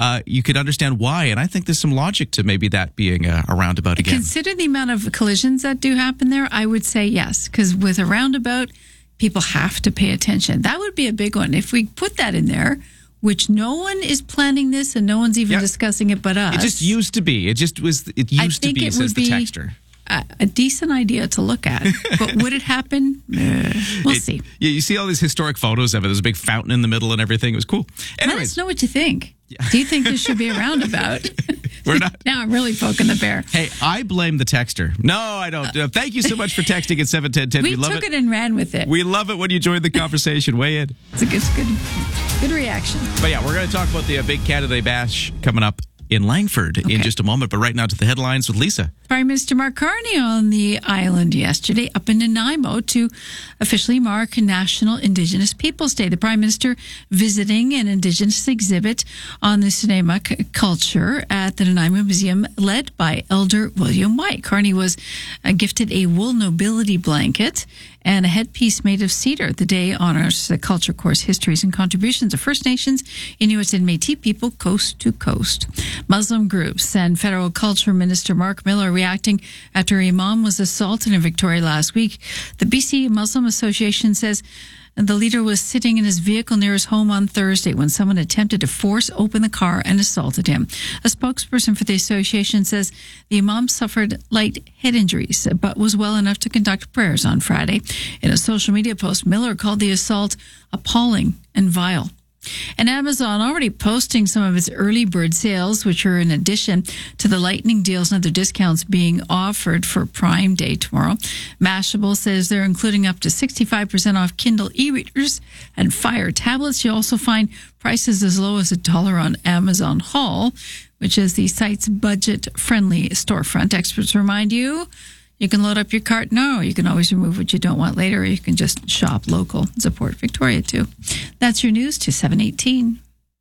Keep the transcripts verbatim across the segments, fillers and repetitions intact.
uh, you could understand why. And I think there's some logic to maybe that being a, a roundabout again. Consider the amount of collisions that do happen there. I would say yes, because with a roundabout, people have to pay attention. That would be a big one. If we put that in there, which no one is planning this and no one's even Yep. discussing it but us. It just used to be. It just was, it I used to think be, it says would the be texter. A, a decent idea to look at. But would it happen? Uh, we'll It- see. Yeah, you see all these historic photos of it. There's a big fountain in the middle and everything. It was cool. Let Anyways, us know what you think. Do you think this should be a roundabout? we're not. Now I'm really poking the bear. Hey, I blame the texter. No, I don't. Uh, thank you so much for texting at seven ten ten. We, We love took it. it and ran with it. We love it when you join the conversation. Weigh in. It's a good, it's good, good reaction. But yeah, we're going to talk about the uh, Big Canada Day Bash coming up in Langford in Okay. just a moment. But right now to the headlines with Lisa. Prime Minister Mark Carney on the island yesterday up in Nanaimo to officially mark National Indigenous Peoples Day. The Prime Minister visiting an Indigenous exhibit on the Snuneymuxw culture at the Nanaimo Museum led by Elder William White. Carney was uh, gifted a wool nobility blanket and a headpiece made of cedar. The day honors the culture, course, histories, and contributions of First Nations, Inuit, and Métis people coast to coast. Muslim groups and Federal Culture Minister Mark Miller reacting after a imam was assaulted in Victoria last week. The B C Muslim Association says the leader was sitting in his vehicle near his home on Thursday when someone attempted to force open the car and assaulted him. A spokesperson for the association says the imam suffered light head injuries, but was well enough to conduct prayers on Friday. In a social media post, Miller called the assault appalling and vile. And Amazon already posting some of its early bird sales, which are in addition to the lightning deals and other discounts being offered for Prime Day tomorrow. Mashable says they're including up to sixty-five percent off Kindle e-readers and Fire tablets. You also find prices as low as a dollar on Amazon Haul, which is the site's budget-friendly storefront. Experts remind you, you can load up your cart now. You can always remove what you don't want later, or you can just shop local. Support Victoria, too. That's your news to seven eighteen.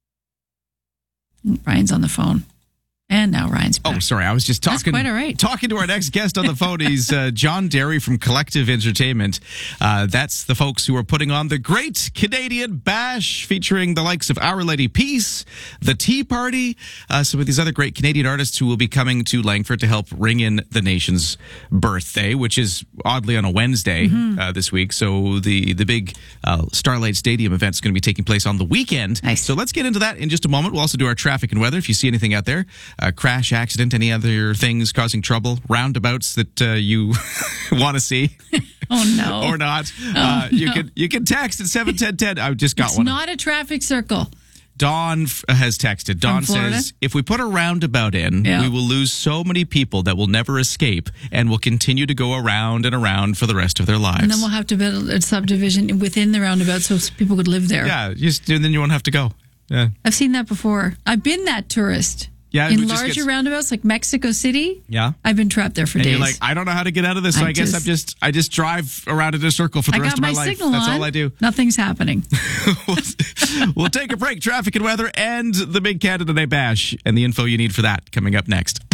Ryan's on the phone. And now Ryan's back. Oh, sorry. I was just That's talking quite all right. talking to our next guest on the phone. He's uh, John Derry from Collective Entertainment. Uh, that's the folks who are putting on the Great Canadian Bash, featuring the likes of Our Lady Peace, the Tea Party, uh, some of these other great Canadian artists who will be coming to Langford to help ring in the nation's birthday, which is oddly on a Wednesday Mm-hmm. uh, this week. So the, the big uh, Starlight Stadium event is going to be taking place on the weekend. Nice. So let's get into that in just a moment. We'll also do our traffic and weather. If you see anything out there, a crash, accident, any other things causing trouble, roundabouts that uh, you want to see Oh, no. or not, uh, you can you can text at seven ten ten. I just got It's one. not a traffic circle. Dawn f- has texted. Dawn Florida? says, if we put a roundabout in, Yeah. we will lose so many people that will never escape and will continue to go around and around for the rest of their lives. And then we'll have to build a subdivision within the roundabout so people could live there. yeah, just, and then you won't have to go. Yeah. I've seen that before. I've been that tourist. Yeah, it in just larger gets- roundabouts like Mexico City. Yeah. I've been trapped there for And days. you're like, I don't know how to get out of this, so I, I guess just- I'm just I just drive around in a circle for the I rest got of my, my life. signal That's on. all I do. Nothing's happening. we'll, we'll take a break. Traffic and weather and the Big Canada Day Bash and the info you need for that coming up next.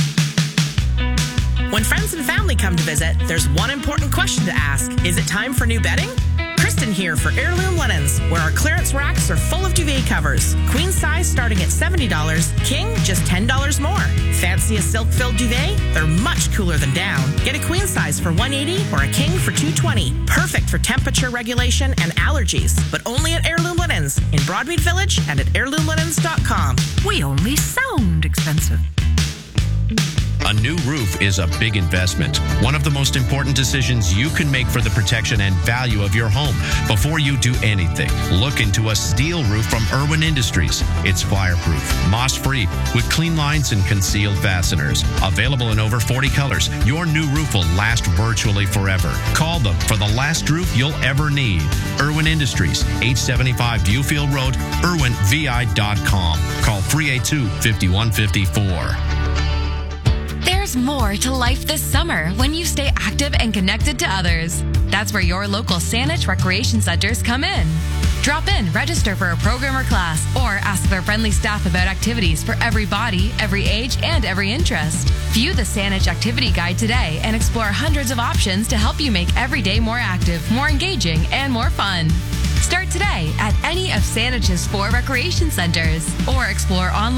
When friends and family come to visit, there's one important question to ask. Is it time for new bedding? Kristen here for Heirloom Linens, where our clearance racks are full of duvet covers. Queen size starting at seventy dollars, king just ten dollars more. Fancy a silk-filled duvet? They're much cooler than down. Get a queen size for one hundred eighty dollars or a king for two hundred twenty dollars. Perfect for temperature regulation and allergies, but only at Heirloom Linens in Broadmead Village and at heirloom linens dot com. We only sound expensive. A new roof is a big investment. One of the most important decisions you can make for the protection and value of your home. Before you do anything, look into a steel roof from Irwin Industries. It's fireproof, moss-free, with clean lines and concealed fasteners. Available in over forty colors, your new roof will last virtually forever. Call them for the last roof you'll ever need. Irwin Industries, eight seventy-five Viewfield Road, irwin v i dot com. Call three eight two, five one five four. There's more to life this summer when you stay active and connected to others. That's where your local Saanich Recreation Centers come in. Drop in, register for a program or class, or ask their friendly staff about activities for every body, every age, and every interest. View the Saanich Activity Guide today and explore hundreds of options to help you make every day more active, more engaging, and more fun. Start today at any of Saanich's four recreation centers or explore online